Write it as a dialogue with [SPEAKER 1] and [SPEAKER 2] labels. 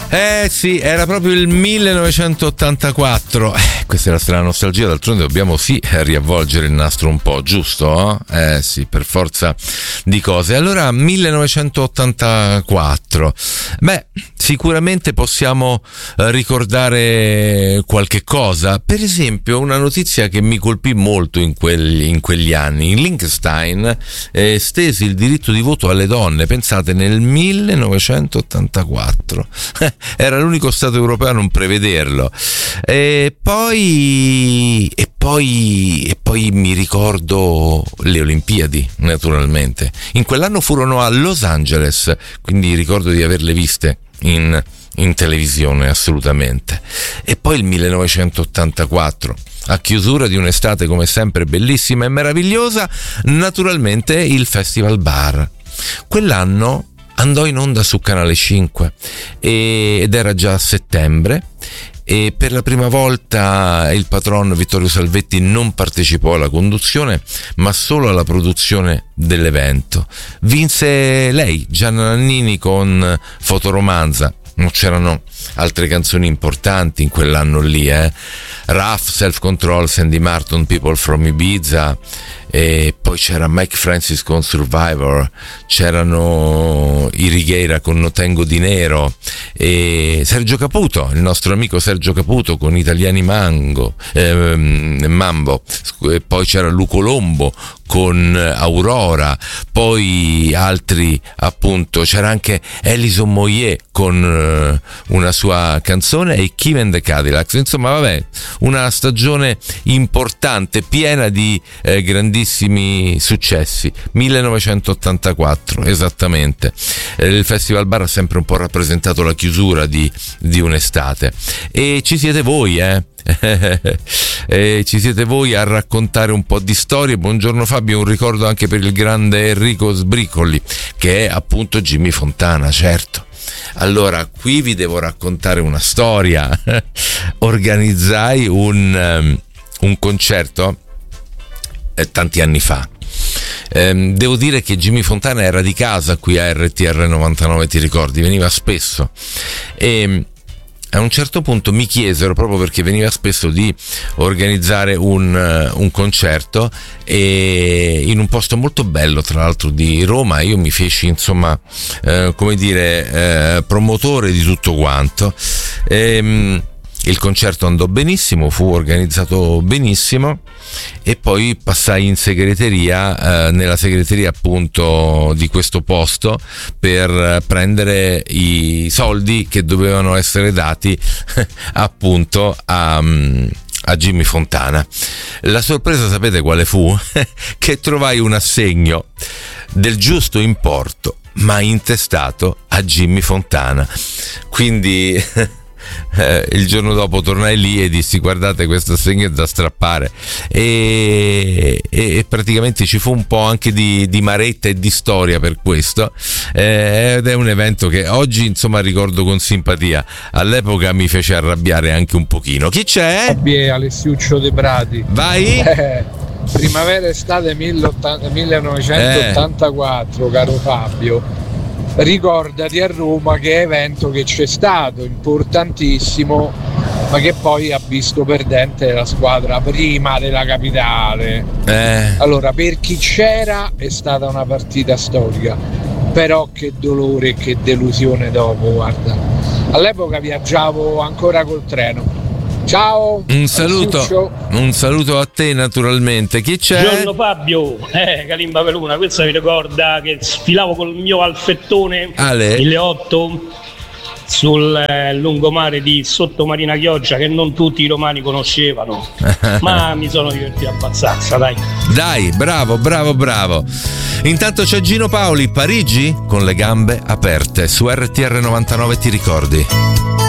[SPEAKER 1] Sì, era proprio il 1984. Questa è la strana nostalgia, d'altronde dobbiamo riavvolgere il nastro un po', giusto? Sì, per forza di cose. Allora, 1984. Sicuramente possiamo ricordare qualche cosa. Per esempio, una notizia che mi colpì molto in quegli anni. Liechtenstein stese il diritto di voto alle donne, pensate, nel 1984. Era l'unico stato europeo a non prevederlo. E poi mi ricordo le Olimpiadi, naturalmente. In quell'anno furono a Los Angeles, quindi ricordo di averle viste in televisione, assolutamente. E poi il 1984, a chiusura di un'estate come sempre bellissima e meravigliosa, naturalmente il Festival Bar. Quell'anno andò in onda su Canale 5 ed era già a settembre, e per la prima volta il patron Vittorio Salvetti non partecipò alla conduzione ma solo alla produzione dell'evento. Vinse lei, Gianna Nannini, con Fotoromanza. Non c'erano altre canzoni importanti in quell'anno lì, Rough, Self Control, Sandy Martin, People from Ibiza, e poi c'era Mike Francis con Survivor, c'erano i Righeira con No Tengo Dinero, e Sergio Caputo, il nostro amico Sergio Caputo con Italiani Mambo, e poi c'era Luco Lombo con Aurora, poi altri, appunto c'era anche Alison Moyet con una sua canzone e Kim and the Cadillacs. Insomma, vabbè, una stagione importante, piena di grandissimi successi. 1984 esattamente. Il Festival Bar ha sempre un po' rappresentato la chiusura di un'estate, e ci siete voi, ci siete voi a raccontare un po' di storie. Buongiorno Fabio, un ricordo anche per il grande Enrico Sbricoli, che è appunto Jimmy Fontana, certo. Allora, qui vi devo raccontare una storia. Organizzai un concerto tanti anni fa. Devo dire che Jimmy Fontana era di casa qui a RTR 99, ti ricordi? Veniva spesso, e a un certo punto mi chiesero, proprio perché veniva spesso, di organizzare un concerto, e in un posto molto bello, tra l'altro, di Roma. Io mi feci, insomma, promotore di tutto quanto. Il concerto andò benissimo, fu organizzato benissimo, e poi passai in segreteria, nella segreteria appunto di questo posto, per prendere i soldi che dovevano essere dati appunto a Jimmy Fontana. La sorpresa sapete quale fu? Che trovai un assegno del giusto importo, ma intestato a Jimmy Fontana. Quindi il giorno dopo tornai lì e dissi: guardate, questo assegno è da strappare, e praticamente ci fu un po' anche di maretta e di storia per questo, ed è un evento che oggi, insomma, ricordo con simpatia. All'epoca mi fece arrabbiare anche un pochino. Chi c'è?
[SPEAKER 2] Alessiuccio De Prati.
[SPEAKER 1] Vai.
[SPEAKER 2] Primavera estate 1984, caro Fabio. Ricordati a Roma che evento che c'è stato, importantissimo, ma che poi ha visto perdente la squadra prima della capitale. Allora, per chi c'era è stata una partita storica, però che dolore e che delusione dopo, guarda. All'epoca viaggiavo ancora col treno. Ciao,
[SPEAKER 1] un saluto a te, naturalmente. Chi c'è?
[SPEAKER 3] Buongiorno Fabio, Calimba Peluna. Questa mi ricorda che sfilavo col mio alfettone alle 8 sul lungomare di Sottomarina Chioggia, che non tutti i romani conoscevano, ma mi sono divertito abbastanza, dai, bravo.
[SPEAKER 1] Intanto c'è Gino Paoli, Parigi con le gambe aperte, su RTR 99, ti ricordi?